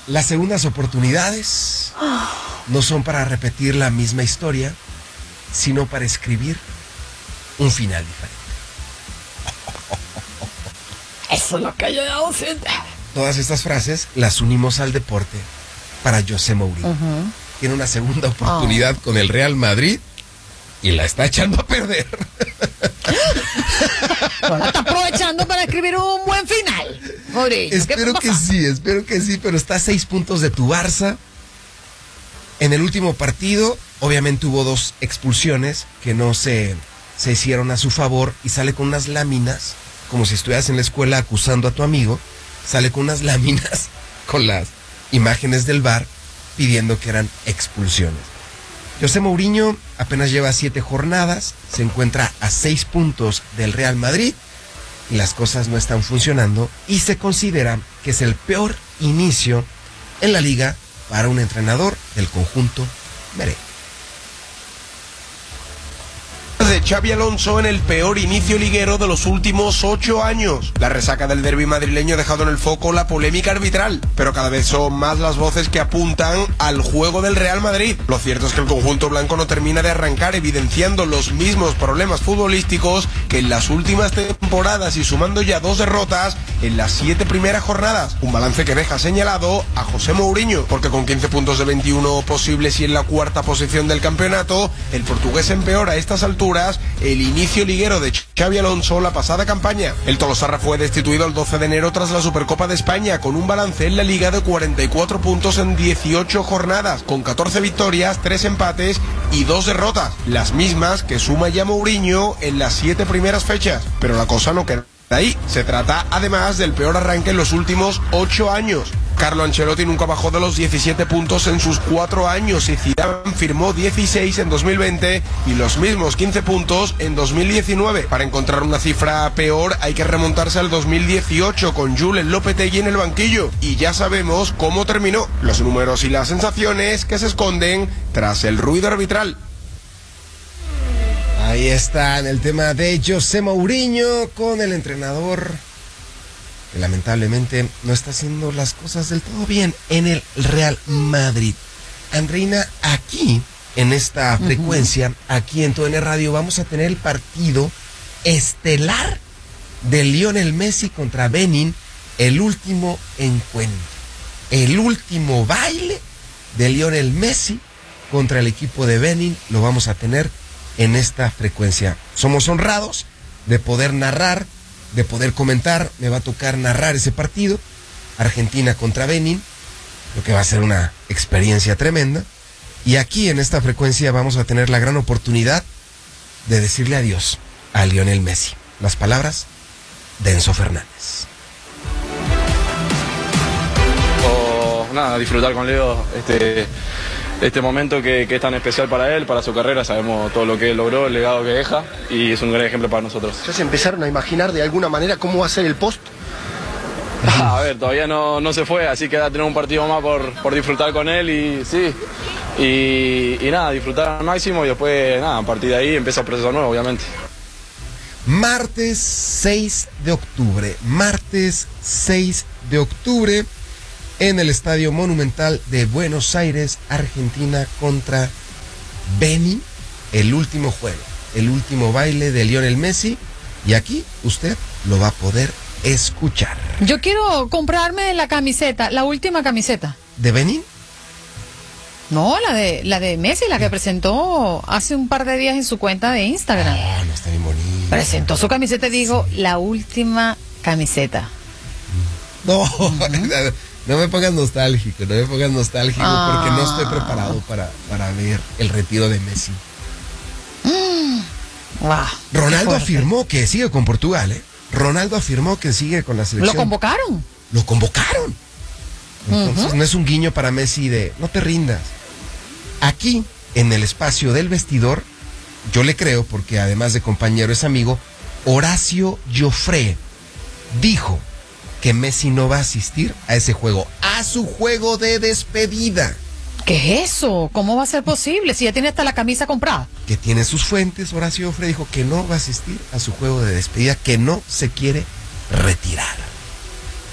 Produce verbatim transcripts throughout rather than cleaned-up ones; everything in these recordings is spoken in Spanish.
Las segundas oportunidades no son para repetir la misma historia, sino para escribir un final diferente. Eso es lo que yo he dado siempre. Todas estas frases las unimos al deporte para José Mourinho. Uh-huh. Tiene una segunda oportunidad oh. con el Real Madrid y la está echando a perder. Bueno, está aprovechando para escribir un buen final. Mourinho, espero que sí, espero que sí, pero está a seis puntos de tu Barça. En el último partido, obviamente hubo dos expulsiones que no se, se hicieron a su favor y sale con unas láminas, como si estuvieras en la escuela acusando a tu amigo, sale con unas láminas con las imágenes del V A R pidiendo que eran expulsiones. José Mourinho apenas lleva siete jornadas, se encuentra a seis puntos del Real Madrid y las cosas no están funcionando y se considera que es el peor inicio en la liga para un entrenador del conjunto merengue. De Xabi Alonso en el peor inicio liguero de los últimos ocho años. La resaca del derbi madrileño ha dejado en el foco la polémica arbitral, pero cada vez son más las voces que apuntan al juego del Real Madrid. Lo cierto es que el conjunto blanco no termina de arrancar, evidenciando los mismos problemas futbolísticos que en las últimas temporadas y sumando ya dos derrotas en las siete primeras jornadas. Un balance que deja señalado a José Mourinho, porque con quince puntos de veintiuno posibles y en la cuarta posición del campeonato, el portugués empeora a estas alturas el inicio liguero de Xabi Alonso la pasada campaña. El Tolosarra fue destituido el doce de enero tras la Supercopa de España, con un balance en la liga de cuarenta y cuatro puntos en dieciocho jornadas, con catorce victorias, tres empates y dos derrotas, las mismas que suma ya Mourinho en las siete primeras fechas. Pero la cosa no queda ahí. Se trata además del peor arranque en los últimos ocho años. Carlo Ancelotti nunca bajó de los diecisiete puntos en sus cuatro años y Zidane firmó dieciséis en dos mil veinte y los mismos quince puntos en dos mil diecinueve. Para encontrar una cifra peor hay que remontarse al dos mil dieciocho con Julen Lopetegui en el banquillo y ya sabemos cómo terminó. Los números y las sensaciones que se esconden tras el ruido arbitral. Ahí está en el tema de José Mourinho con el entrenador que lamentablemente no está haciendo las cosas del todo bien en el Real Madrid. Andreina, aquí en esta uh-huh. frecuencia, aquí en T U D N Radio, vamos a tener el partido estelar de Lionel Messi contra Benin, el último encuentro, el último baile de Lionel Messi contra el equipo de Benin, lo vamos a tener en esta frecuencia. Somos honrados de poder narrar, de poder comentar. Me va a tocar narrar ese partido, Argentina contra Benin, lo que va a ser una experiencia tremenda. Y aquí en esta frecuencia vamos a tener la gran oportunidad de decirle adiós a Lionel Messi. Las palabras de Enzo Fernández. O nada, disfrutar con Leo este, este momento que, que es tan especial para él, para su carrera. Sabemos todo lo que él logró, el legado que deja y es un gran ejemplo para nosotros. ¿Ya se empezaron a imaginar de alguna manera cómo va a ser el post? A ver, todavía no, no se fue, así que va a tener un partido más por, por disfrutar con él y sí, y, y nada, disfrutar al máximo y después nada, a partir de ahí empieza el proceso nuevo, obviamente. Martes seis de octubre, martes seis de octubre en el Estadio Monumental de Buenos Aires, Argentina contra Benin, el último juego, el último baile de Lionel Messi y aquí usted lo va a poder escuchar. Yo quiero comprarme la camiseta, la última camiseta. ¿De Benin? No, la de la de Messi, la que presentó hace un par de días en su cuenta de Instagram. Ah, no está bien bonita. Presentó su camiseta y dijo, sí, la última camiseta. No, uh-huh. No me pongas nostálgico, no me pongas nostálgico ah. porque no estoy preparado para, para ver el retiro de Messi. Mm. Wow, Ronaldo afirmó que sigue con Portugal, ¿eh? Ronaldo afirmó que sigue con la selección. ¿Lo convocaron? Lo convocaron. Entonces uh-huh. no es un guiño para Messi de no te rindas. Aquí, en el espacio del vestidor, yo le creo, porque además de compañero es amigo, Horacio Joffre dijo que Messi no va a asistir a ese juego, a su juego de despedida. ¿Qué es eso? ¿Cómo va a ser posible si ya tiene hasta la camisa comprada? Que tiene sus fuentes. Horacio Joffre dijo que no va a asistir a su juego de despedida, que no se quiere retirar.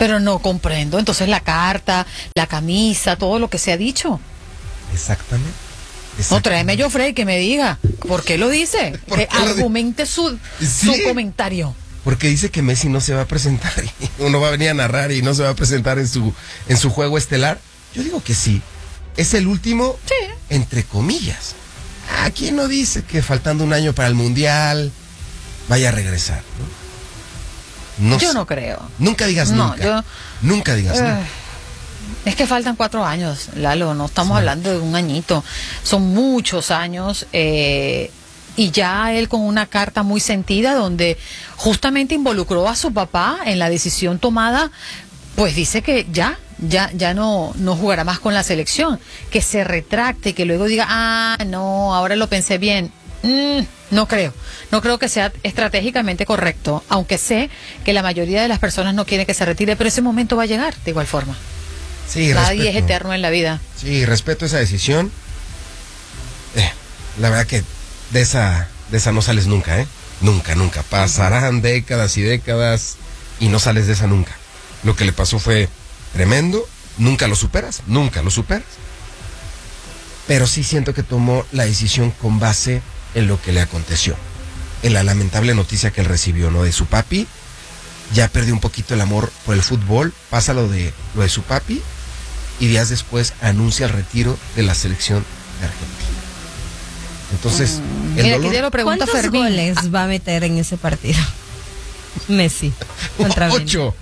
Pero no comprendo. Entonces la carta, la camisa, todo lo que se ha dicho. Exactamente. No, tráeme yo, Frey, que me diga por qué lo dice. ¿Por Que qué lo di- argumente su, Sí. su comentario. Porque dice que Messi no se va a presentar y uno va a venir a narrar y no se va a presentar en su, en su juego estelar. Yo digo que sí. Es el último, Sí. entre comillas. Aquí no dice que faltando un año para el Mundial vaya a regresar. No, No Yo sé. no creo. Nunca digas No, nunca. yo- Nunca digas Eh, nunca. Es que faltan cuatro años, Lalo, no estamos Sí. hablando de un añito, son muchos años eh, y ya él con una carta muy sentida donde justamente involucró a su papá en la decisión tomada, pues dice que ya, ya, ya no, no jugará más con la selección, que se retracte, que luego diga, ah, no, ahora lo pensé bien. Mm, no creo, no creo que sea estratégicamente correcto, aunque sé que la mayoría de las personas no quieren que se retire, pero ese momento va a llegar de igual forma. Sí, Nadie es respeto. eterno en la vida. Sí, respeto esa decisión. Eh, la verdad que de esa, de esa no sales nunca, ¿eh? Nunca, nunca. Pasarán décadas y décadas y no sales de esa nunca. Lo que le pasó fue tremendo. Nunca lo superas, nunca lo superas. Pero sí siento que tomó la decisión con base en lo que le aconteció. En la lamentable noticia que él recibió, ¿no? De su papi. Ya perdió un poquito el amor por el fútbol. Pasa lo de, lo de su papi. Y días después anuncia el retiro de la selección de Argentina. Entonces, el Mira, aquí dolor... te lo pregunta ¿Cuántos Fermín. goles Ah, va a meter en ese partido? Messi. Contra Benin. Ocho.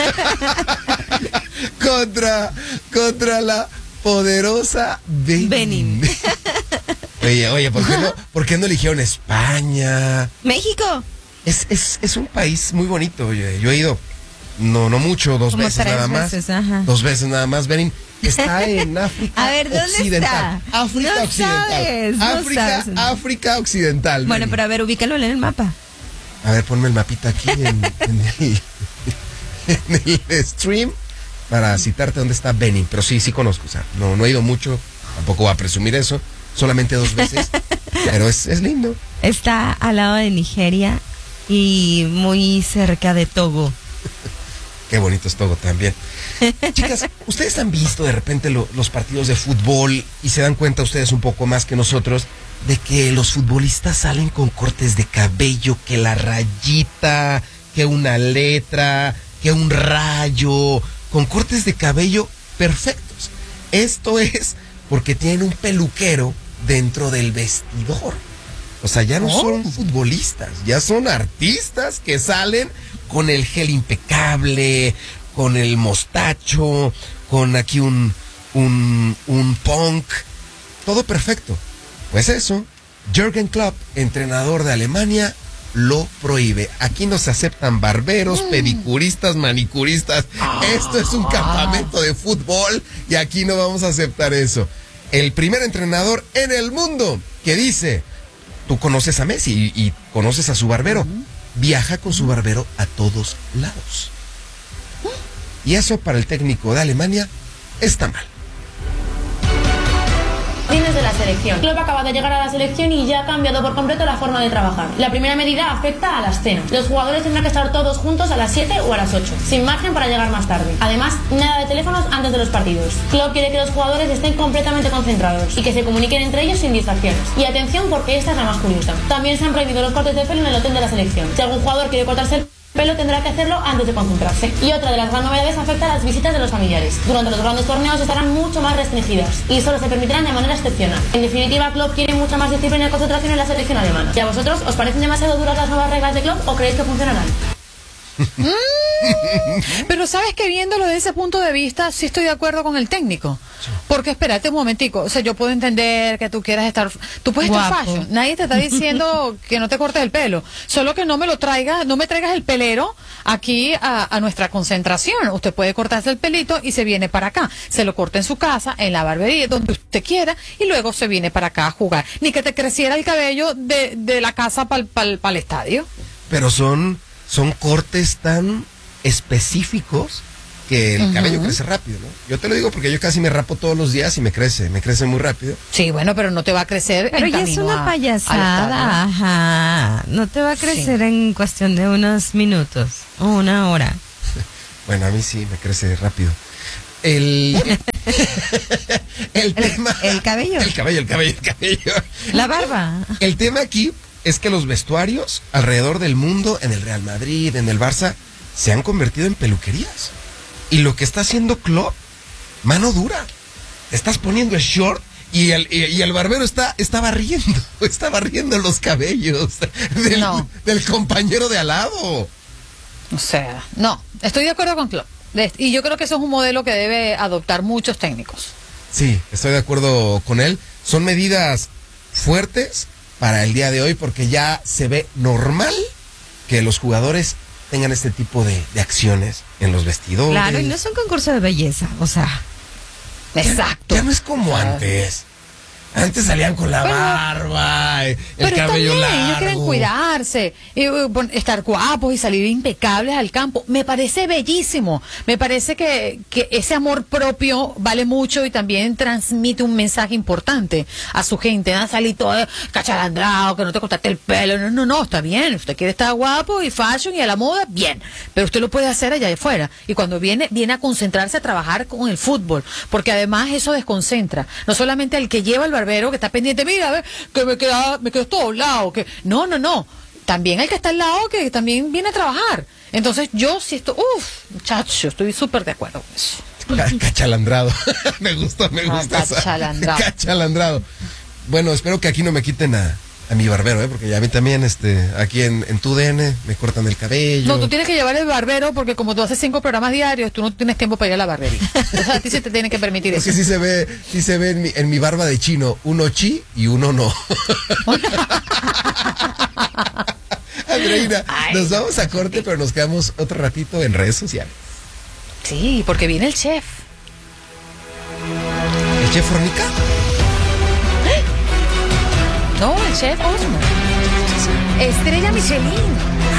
contra, contra la poderosa Benin. Benin. Oye, oye, ¿por qué no, por qué no eligieron España? México. Es, es, es un país muy bonito. Oye, yo he ido, no, no mucho, dos Como veces tres nada más. veces, ajá. Dos veces nada más. Benin está en África A ver, ¿dónde Occidental. está? África No Occidental. sabes, no África, sabes. África Occidental. Bueno, Benin. pero a ver, ubícalo en el mapa. A ver, ponme el mapita aquí en, en el, en el stream para citarte dónde está Benin. Pero sí, sí conozco. O sea, no, no he ido mucho, tampoco voy a presumir eso. Solamente dos veces. Pero es, es lindo. Está al lado de Nigeria y muy cerca de Togo. Qué bonito es Togo también. Chicas, ¿ustedes han visto de repente lo- los partidos de fútbol y se dan cuenta ustedes un poco más que nosotros de que los futbolistas salen con cortes de cabello, que la rayita, que una letra, que un rayo, con cortes de cabello perfectos? Esto es porque tienen un peluquero dentro del vestidor. O sea, ya no Oh. son futbolistas, ya son artistas que salen con el gel impecable, con el mostacho, con aquí un, un, un punk, todo perfecto. Pues eso, Jürgen Klopp, entrenador de Alemania, lo prohíbe. Aquí no se aceptan barberos, pedicuristas, manicuristas. Esto es un campamento de fútbol y aquí no vamos a aceptar eso. El primer entrenador en el mundo que dice, tú conoces a Messi y, y conoces a su barbero, viaja con su barbero a todos lados. Y eso para el técnico de Alemania está mal. Fines de la selección. Klopp acaba de llegar a la selección y ya ha cambiado por completo la forma de trabajar. La primera medida afecta a las cenas. Los jugadores tendrán que estar todos juntos a las siete o a las ocho, sin margen para llegar más tarde. Además, nada de teléfonos antes de los partidos. Klopp quiere que los jugadores estén completamente concentrados y que se comuniquen entre ellos sin distracciones. Y atención, porque esta es la más curiosa. También se han prohibido los cortes de pelo en el hotel de la selección. Si algún jugador quiere cortarse el pelo tendrá que hacerlo antes de concentrarse. Y otra de las grandes novedades afecta a las visitas de los familiares. Durante los grandes torneos estarán mucho más restringidas y solo se permitirán de manera excepcional. En definitiva, Klopp quiere mucha más disciplina y concentración en la selección alemana. ¿Y a vosotros os parecen demasiado duras las nuevas reglas de Klopp o creéis que funcionarán? Pero sabes que viéndolo desde ese punto de vista, sí estoy de acuerdo con el técnico. Porque espérate un momentico, o sea, yo puedo entender que tú quieras estar, tú puedes estar Guapo. fashion, nadie te está diciendo que no te cortes el pelo, solo que no me lo traigas, no me traigas el pelero aquí a, a nuestra concentración. Usted puede cortarse el pelito y se viene para acá, se lo corta en su casa, en la barbería, donde usted quiera, y luego se viene para acá a jugar. Ni que te creciera el cabello de, de la casa para el estadio. Pero son, son cortes tan específicos que el Ujú. cabello crece rápido, ¿no? Yo te lo digo porque yo casi me rapo todos los días y me crece, me crece muy rápido. Sí, bueno, pero no te va a crecer. Pero en ya es camino una a- al payasada, estadio. ajá. No te va a crecer Sí. en cuestión de unos minutos o una hora. Bueno, a mí sí, me crece rápido. El, el El, tema... el cabello. El cabello, el cabello, el cabello. La barba. El tema aquí es que los vestuarios alrededor del mundo, en el Real Madrid, en el Barça, se han convertido en peluquerías. Y lo que está haciendo Klopp, mano dura. Estás poniendo el short y el, y, y el barbero está, está barriendo, está barriendo los cabellos del, No. del compañero de al lado. O sea, no, estoy de acuerdo con Klopp. De- Y yo creo que eso es un modelo que debe adoptar muchos técnicos. Sí, estoy de acuerdo con él. Son medidas fuertes para el día de hoy porque ya se ve normal que los jugadores tengan este tipo de, de acciones en los vestidores. Claro, y no es un concurso de belleza, o sea. Exacto. Ya no es como antes. Antes salían con la Pero- barba, el Pero está cabello bien, largo. ellos quieren cuidarse, y, uh, pon- estar guapos y salir impecables al campo. Me parece bellísimo. Me parece que, que ese amor propio vale mucho y también transmite un mensaje importante a su gente. No salir todo cachalandrado, que no te cortaste el pelo. No, no, no, está bien. Usted quiere estar guapo y fashion y a la moda, bien. Pero usted lo puede hacer allá afuera. Y cuando viene, viene a concentrarse a trabajar con el fútbol. Porque además eso desconcentra. No solamente al que lleva el barbero, que está pendiente, mira, a ver, que me queda, me quedo todo doblado, que no, no, no, también el que está al lado que también viene a trabajar. Entonces yo sí estoy, uff, muchacho, estoy súper de acuerdo con eso. Ca- Cachalandrado. me gusta, me Ah, gusta. esa- cachalandrado. Cachalandrado. Bueno, espero que aquí no me quiten a, a mi barbero, ¿eh? Porque ya a mí también, este, aquí en, en tu D N me cortan el cabello. No, tú tienes que llevar el barbero porque como tú haces cinco programas diarios, tú no tienes tiempo para ir a la barbería. Entonces a ti se te tiene que permitir Es eso. que sí se ve, sí se ve en mi, en mi barba de chino, uno chi y uno no. Andreina, Ay, nos vamos a corte, pero nos quedamos otro ratito en redes sociales. Sí, porque viene el chef. ¿El chef Fornica? No, el chef Osmo. Estrella Michelin.